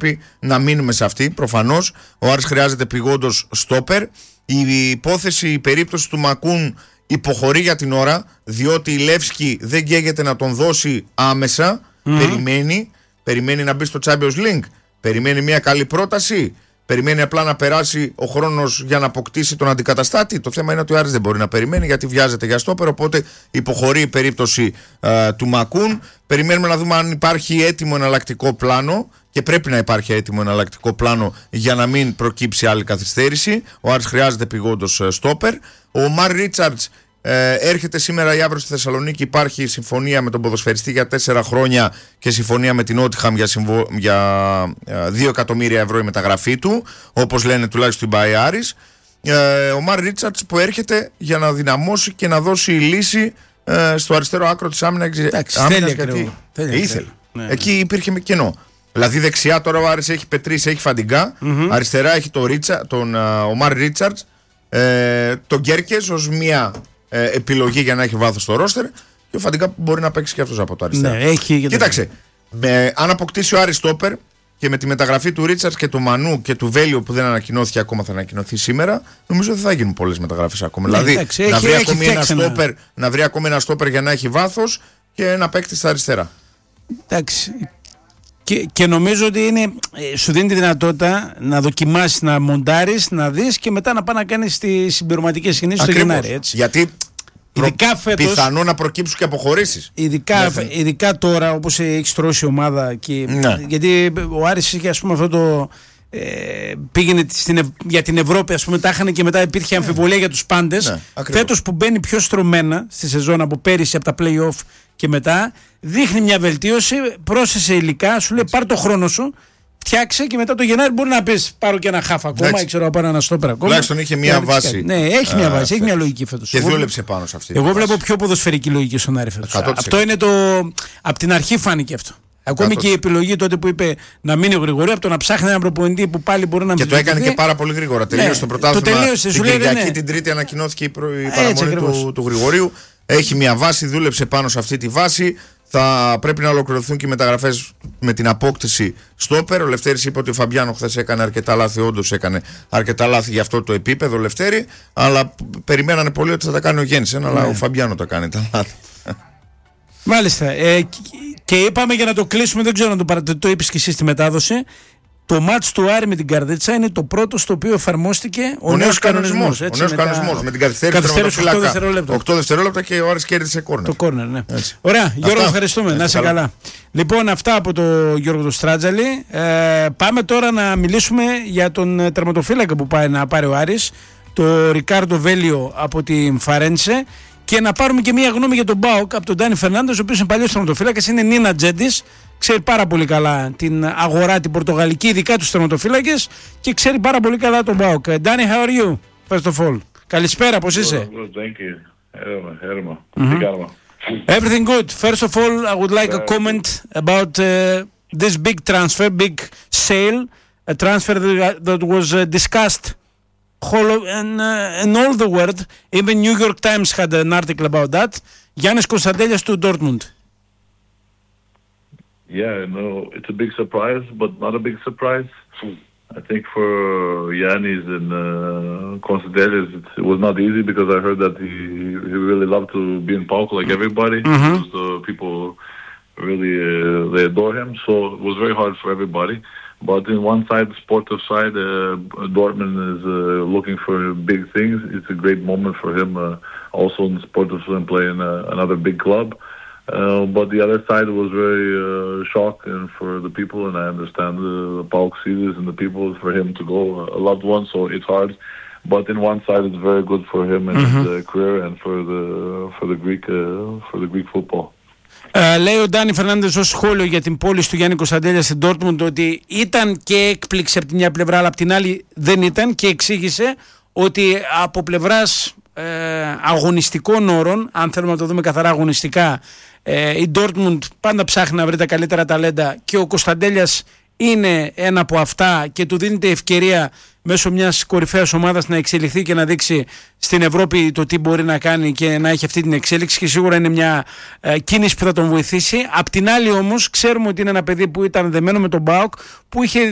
πρέπει να μείνουμε σε αυτή. Προφανώς ο Άρης χρειάζεται πηγόντως στόπερ. Η υπόθεση, η περίπτωση του Μακούν υποχωρεί για την ώρα, διότι η Λεύσκη δεν καίγεται να τον δώσει άμεσα. Περιμένει να μπει στο Champions League, περιμένει μια καλή πρόταση, περιμένει απλά να περάσει ο χρόνος για να αποκτήσει τον αντικαταστάτη. Το θέμα είναι ότι ο Άρης δεν μπορεί να περιμένει, γιατί βιάζεται για στόπερ, οπότε υποχωρεί η περίπτωση του Μακούν. Περιμένουμε να δούμε αν υπάρχει έτοιμο εναλλακτικό πλάνο, και πρέπει να υπάρχει έτοιμο εναλλακτικό πλάνο για να μην προκύψει άλλη καθυστέρηση. Ο Άρης χρειάζεται πηγόντως στόπερ. Ο Μαρ Ρίτσαρτς έρχεται σήμερα ή αύριο στη Θεσσαλονίκη. Υπάρχει συμφωνία με τον ποδοσφαιριστή για 4 χρόνια και συμφωνία με την Νότιχαμ για 2 εκατομμύρια ευρώ η μεταγραφή του, όπως λένε τουλάχιστον την Μπάι Άρης. Ο Μαρ Ρίτσαρτς που έρχεται για να δυναμώσει και να δώσει λύση στο αριστερό άκρο της άμυνας. Ήθελε. Ναι. Εκεί υπήρχε κενό. Δηλαδή δεξιά τώρα ο Άρης έχει Πετρής, έχει Φαντιγκά, αριστερά έχει ο Μαρ Ρίτσαρτς, τον Γκέρκες ως μια επιλογή για να έχει βάθος στο ρόστερ, και ο Φαντιγκά που μπορεί να παίξει και αυτός από το αριστερά. Ναι, κοίταξε, αν αποκτήσει ο Άρης στόπερ και με τη μεταγραφή του Ρίτσαρτς και του Μανού και του Βέλιο που δεν ανακοινώθηκε ακόμα, θα ανακοινωθεί σήμερα, νομίζω ότι θα γίνουν πολλές μεταγραφές ακόμα. Ναι, δηλαδή να βρει ακόμη ένα στόπερ για να έχει βάθος και ένα παίκτη στα αριστερά. Εντάξει. Και νομίζω ότι σου δίνει τη δυνατότητα να δοκιμάσεις, να μοντάρεις, να δεις και μετά να πάει να κάνεις τις συμπληρωματικές κινήσεις στο Γενάρη. Έτσι. Γιατί πιθανό να προκύψουν και αποχωρήσεις. Ειδικά τώρα, όπως έχει τρώσει η ομάδα. Γιατί ο Άρης είχε, ας πούμε, αυτό το. Πήγαινε για την Ευρώπη, ας πούμε, τα είχαν και μετά υπήρχε αμφιβολία για τους πάντες. Φέτος που μπαίνει πιο στρωμένα στη σεζόν από πέρυσι, από τα play-off και μετά, δείχνει μια βελτίωση, πρόσθεσε υλικά, σου λέει πάρ' το χρόνο σου, φτιάξε και μετά το Γενάρη μπορεί να πεις πάρω και ένα χάφ ακόμα ή ξέρω πάρω ένα στόπερ ακόμα. Τουλάχιστον είχε μια βάση. Ναι, έχει μια βάση, έχει μια λογική φέτος. Και δούλεψε πάνω σε αυτή. Εγώ βλέπω πιο ποδοσφαιρική λογική στον Άρη φέτος. Αυτό είναι από την αρχή φάνηκε αυτό. Ακόμη και η επιλογή τότε που είπε να μείνει ο Γρηγορίου, από το να ψάχνει έναν προπονητή που πάλι μπορεί να. Και το έκανε και πάρα πολύ γρήγορα. Τελείωσε το πρωτάθλημα. Την Κυριακή, την Τρίτη ανακοινώθηκε η παραμονή του Γρηγορίου. Έχει μια βάση, δούλεψε πάνω σε αυτή τη βάση. Θα πρέπει να ολοκληρωθούν και οι μεταγραφές με την απόκτηση στόπερ. Ο Λευτέρης είπε ότι ο Φαμπιάνο χθες έκανε αρκετά λάθη. Όντως έκανε αρκετά λάθη για αυτό το επίπεδο, Λευτέρη. Αλλά περιμένανε πολύ ότι θα τα κάνει ο Γέννησεν. Αλλά ο Φαμπιάνο τα κάνει τα λάθη. Μάλιστα. Και είπαμε για να το κλείσουμε, δεν ξέρω αν το είπες και εσύ στη μετάδοση. Το μάτς του Άρη με την Καρδίτσα είναι το πρώτο στο οποίο εφαρμόστηκε ο νέος κανονισμός. Ο νέος κανονισμός με την καθυστέρηση 8 δευτερόλεπτα και ο Άρης κέρδισε κόρνερ. Το κόρνερ, ναι. Έτσι. Ωραία, Γιώργο, ευχαριστούμε. Να είσαι καλά. Λοιπόν, αυτά από τον Γιώργο του Στράτζαλη. Πάμε τώρα να μιλήσουμε για τον τερματοφύλακα που πάει να πάρει ο Άρης, το Ρικάρντο Βέλιο από την Φαρέντσε. Και να πάρουμε και μία γνώμη για τον ΠΑΟΚ από τον Ντάνι Φερνάντες, ο οποίος είναι παλιός τερματοφύλακας, είναι Νίνα Τζέντης, ξέρει πάρα πολύ καλά την αγορά την πορτογαλική, ειδικά τους τερματοφύλακες, και ξέρει πάρα πολύ καλά τον ΠΑΟΚ. Ντάνι, how are you, first of all? Καλησπέρα, πώς είσαι? Good, thank you. Τι κάνουμε? Everything good. First of all, I would like a comment about this big transfer, big sale, a transfer that was discussed in all the world. Even New York Times had an article about that. Giannis Konstantelias to Dortmund. Yeah, no, it's a big surprise, but not a big surprise. I think for Giannis and Konstantelias, it was not easy because I heard that he really loved to be in PAOK like everybody. Because the people really they adore him, so it was very hard for everybody. But in one side, the sportive side, Dortmund is looking for big things. It's a great moment for him, also in the sportive side, playing another big club. But the other side was very shocking for the people, and I understand the PAOK series and the people for him to go, a loved one, so it's hard. But in one side, it's very good for him and his career, and for the Greek football. Λέει ο Ντάνι Φερνάντες ως σχόλιο για την πώληση του Γιάννη Κωνσταντέλια στην Ντόρτμουντ ότι ήταν και έκπληξη από τη μια πλευρά, αλλά από την άλλη δεν ήταν, και εξήγησε ότι από πλευράς αγωνιστικών όρων, αν θέλουμε να το δούμε καθαρά αγωνιστικά, η Ντόρτμουντ πάντα ψάχνει να βρει τα καλύτερα ταλέντα και ο Κωνσταντέλιας είναι ένα από αυτά και του δίνεται ευκαιρία μέσω μιας κορυφαίας ομάδας να εξελιχθεί και να δείξει στην Ευρώπη το τι μπορεί να κάνει και να έχει αυτή την εξέλιξη, και σίγουρα είναι μια κίνηση που θα τον βοηθήσει. Απ' την άλλη όμως ξέρουμε ότι είναι ένα παιδί που ήταν δεμένο με τον ΠΑΟΚ, που είχε